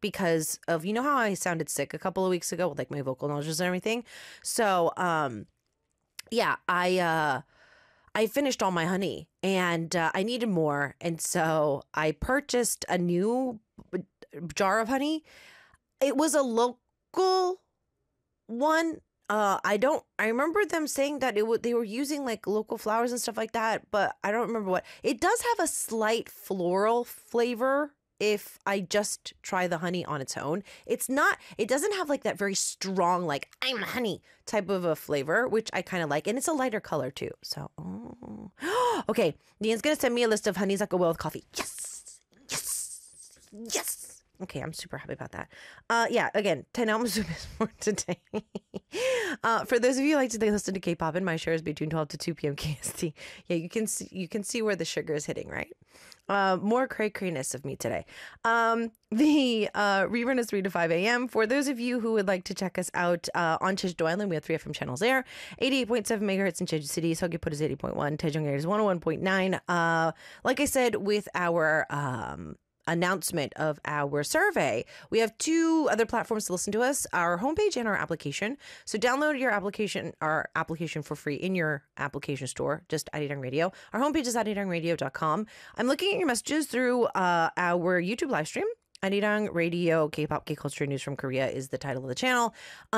because of, you know how I sounded sick a couple of weeks ago with like my vocal nodules and everything. So, yeah, I finished all my honey and I needed more. And so I purchased a new jar of honey. It was a local one. I remember them saying that they were using like local flowers and stuff like that, but I don't remember what. It does have a slight floral flavor if I just try the honey on its own. It doesn't have like that very strong, like I'm honey type of a flavor, which I kind of like. And it's a lighter color too. So, okay. Nian's going to send me a list of honeys that go well with coffee. Yes. Yes. Yes. Okay, I'm super happy about that. Yeah, again, 10 album soup is for today. For those of you who like to listen to K-pop, and my share is between 12 to 2 p.m. KST. Yeah, you can see where the sugar is hitting, right? More cray-crayness of me today. The rerun is 3 to 5 a.m. For those of you who would like to check us out on Jeju Island, we have 3 FM channels there. 88.7 megahertz in Jeju City. Seogwipo is 80.1. Daejeong is 101.9. Like I said, with our announcement of our survey, we have 2 other platforms to listen to us, our homepage and our application. So download our application for free in your application store, just Arirang Radio. Our homepage is arirangradio.com. I'm looking at your messages through our YouTube live stream. Arirang Radio, K-pop, K-culture news from Korea is the title of the channel.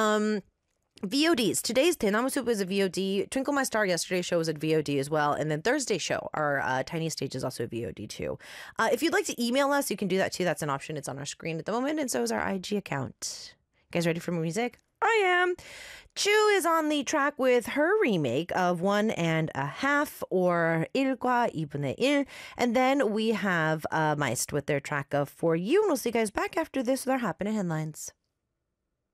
VODs. Today's Daenamu Soup is a VOD. Twinkle My Star yesterday's show was a VOD as well. And then Thursday's show, our Tiny Stage, is also a VOD too. If you'd like to email us, you can do that too. That's an option. It's on our screen at the moment. And so is our IG account. You guys ready for music? I am. Chu is on the track with her remake of 1.5 or 1과 2분의 1. And then we have Meist with their track of For You. And we'll see you guys back after this with our happening headlines.